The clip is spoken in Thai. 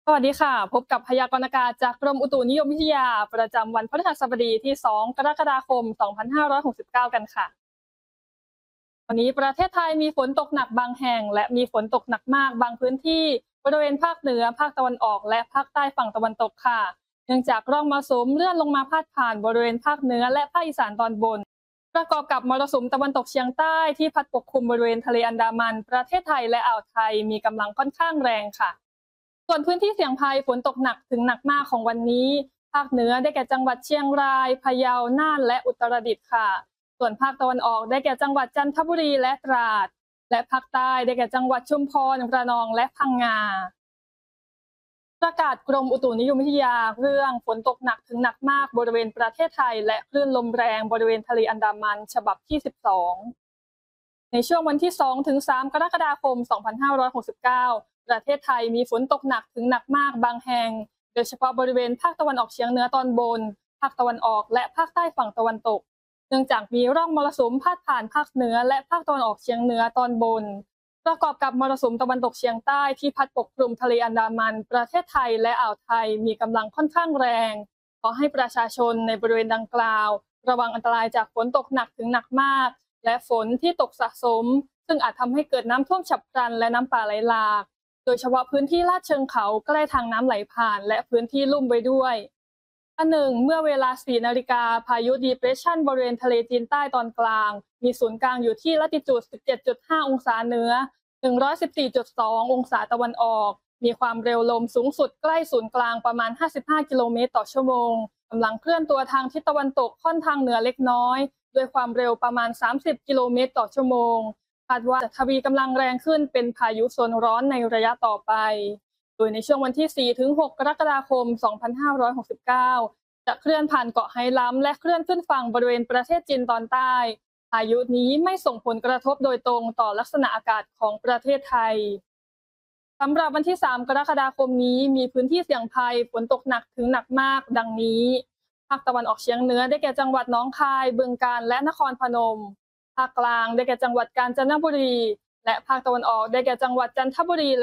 สวัสดีค่ะพบกับพยากรณ์อากาศจากกรมอุตุนิยมวิทยาประจำวันพฤหัสบดีที่2กรกฎาคม2569กันค่ะวันนี้ประเทศไทยมีฝนตกหนักบางแห่งและมีฝนตกหนักมากบางพื้นที่บริเวณภาคเหนือภาคตะวันออกและภาคใต้ฝั่งตะวันตกค่ะเนื่องจากร่องมรสุมเลื่อนลงมาพาดผ่านบริเวณภาคเหนือและภาคอีสานตอนบนประกอบกับมรสุมตะวันตกเฉียงใต้ที่พัดปกคลุมบริเวณทะเลอันดามันประเทศไทยและอ่าวไทยมีกำลังค่อนข้างแรงค่ะ ส่วนพื้นที่เสี่ยงภัยฝนตกหนักถึงหนักมากของวันนี้ภาคเหนือได้แก่จังหวัดเชียงรายพะเยาน่านและอุตรดิตถ์ค่ะส่วนภาคตะวันออกได้แก่จังหวัดจันทบุรีและตราดและภาคใต้ได้แก่จังหวัดชุมพรระนองและพังงาประกาศกรมอุตุนิยมวิทยาเรื่องฝนตกหนักถึงหนักมากบริเวณประเทศไทยและคลื่นลมแรงบริเวณทะเลอันดามันฉบับที่12 ในช่วงวันที่2ถึง3กรกฎาคม2569ประเทศไทยมีฝนตกหนักถึงหนักมากบางแห่งโดยเฉพาะบริเวณภาคตะวันออกเฉียงเหนือตอนบนภาคตะวันออกและภาคใต้ฝั่งตะวันตกเนื่องจากมีร่องมรสุมพาดผ่านภาคเหนือและภาคตะวันออกเฉียงเหนือตอนบนประกอบกับมรสุมตะวันตกเฉียงใต้ที่พัดปกคลุมทะเลอันดามันประเทศไทยและอ่าวไทยมีกำลังค่อนข้างแรงขอให้ประชาชนในบริเวณดังกล่าวระวังอันตรายจากฝนตกหนักถึงหนักมากและฝนที่ตกสะสมซึ่งอาจทำให้เกิดน้ำท่วมฉับพลันและน้ำป่าไหลหลากโดยเฉพาะพื้นที่ลาดเชิงเขาใกล้ทางน้ำไหลผ่านและพื้นที่ลุ่มไว้ด้วยอันหนึ่งเมื่อเวลา 4 นาฬิกาพายุ Depression บริเวณทะเลจีนใต้ตอนกลางมีศูนย์กลางอยู่ที่ลัติจูด 17.5 องศาเหนือ 114.2 องศาตะวันออกมีความเร็วลมสูงสุดใกล้ศูนย์กลางประมาณ 55 กิโลเมตรต่อชั่วโมงกำลังเคลื่อนตัวทางทิศตะวันตกค่อนทางเหนือเล็กน้อยด้วยความเร็วประมาณ 30 กิโลเมตรต่อชั่วโมงคาดว่าจะทวีกำลังแรงขึ้นเป็นพายุโซนร้อนในระยะต่อไปโดยในช่วงวันที่ 4-6 กรกฎาคม 2569 จะเคลื่อนผ่านเกาะไหหลำและเคลื่อนขึ้นฝั่งบริเวณประเทศจีนตอนใต้พายุนี้ไม่ส่งผลกระทบโดยตรงต่อลักษณะอากาศของประเทศไทยสำหรับวันที่ 3 กรกฎาคมนี้มีพื้นที่เสี่ยงภัยฝนตกหนักถึงหนักมากดังนี้ภาคตะวันออกเฉียงเหนือได้แก่จังหวัดหนองคายบึงกาฬและนครพนมภาคกลางได้แก่จังหวัดกาญจนบุรีและภาคตะวันออกได้แก่จังหวัดจันทบุรี